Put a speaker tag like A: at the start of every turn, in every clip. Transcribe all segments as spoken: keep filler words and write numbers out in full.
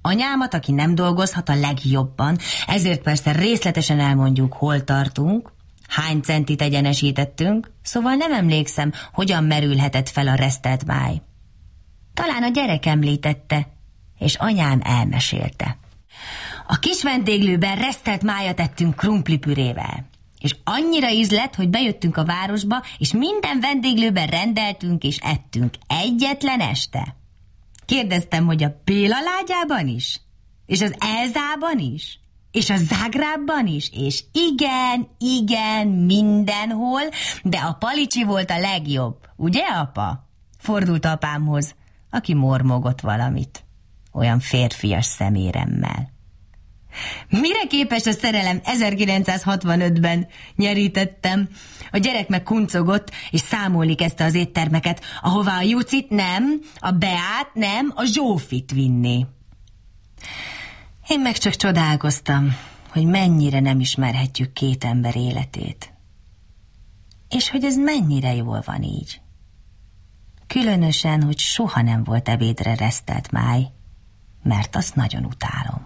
A: anyámat, aki nem dolgozhat a legjobban, ezért persze részletesen elmondjuk, hol tartunk, hány centit egyenesítettünk, szóval nem emlékszem, hogyan merülhetett fel a resztelt máj. Talán a gyerek említette, és anyám elmesélte. A kis vendéglőben resztelt májat ettünk krumplipürével, és annyira ízlett, hogy bejöttünk a városba, és minden vendéglőben rendeltünk és ettünk egyetlen este. Kérdeztem, hogy a Béla lágyában is, és az Elzában is, és a Zágrábban is, és igen, igen, mindenhol, de a Palicsi volt a legjobb, ugye, apa? Fordult apámhoz, aki mormogott valamit, olyan férfias szeméremmel. Mire képes a szerelem ezerkilencszázhatvanötben? Nyerítettem. A gyerek meg kuncogott, és számolni kezdte az éttermeket, ahová a Jucit nem, a Beát nem, a Zsófit vinni. Én meg csak csodálkoztam, hogy mennyire nem ismerhetjük két ember életét. És hogy ez mennyire jól van így. Különösen, hogy soha nem volt ebédre resztelt máj, mert azt nagyon utálom.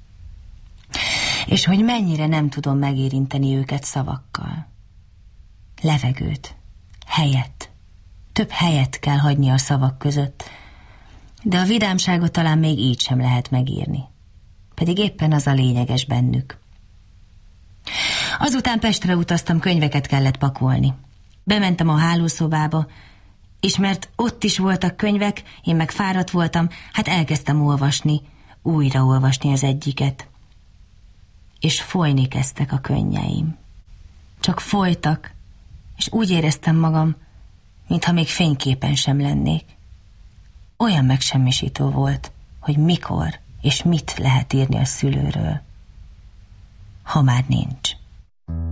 A: És hogy mennyire nem tudom megérinteni őket szavakkal. Levegőt, helyet, több helyet kell hagyni a szavak között, de a vidámságot talán még így sem lehet megírni. Pedig éppen az a lényeges bennük. Azután Pestre utaztam, könyveket kellett pakolni. Bementem a hálószobába, és mert ott is voltak könyvek, én meg fáradt voltam, hát elkezdtem olvasni, újra olvasni az egyiket. És folyni kezdtek a könnyeim. Csak folytak, és úgy éreztem magam, mintha még fényképen sem lennék. Olyan megsemmisítő volt, hogy mikor és mit lehet írni a szülőről, ha már nincs.